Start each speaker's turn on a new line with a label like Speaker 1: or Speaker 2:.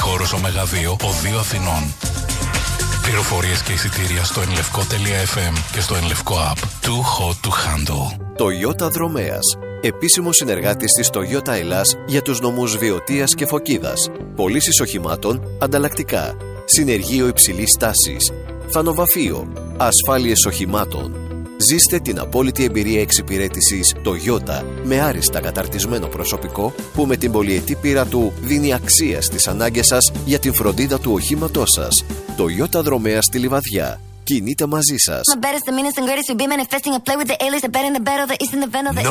Speaker 1: Χώρος ω2, οδείο Αθηνών. Πληροφορίες και εισιτήρια στο enlevko.fm και στο Enlevko app. Too hot to handle.
Speaker 2: Toyota Δρομέας. Επίσημος συνεργάτης της Toyota Ελλάς για τους νομούς Βιωτίας και Φωκίδας. Πωλήσεις οχημάτων ανταλλακτικά. Συνεργείο υψηλής τάσης. Φανοβαφείο. Ασφάλειες οχημάτων. Ζήστε την απόλυτη εμπειρία εξυπηρέτησης Toyota με άριστα καταρτισμένο προσωπικό που με την πολυετή πείρα του δίνει αξία στις ανάγκες σας για την φροντίδα του οχήματός σας. Toyota Δρομέα στη Λιβαδιά. Κινείται μαζί σας.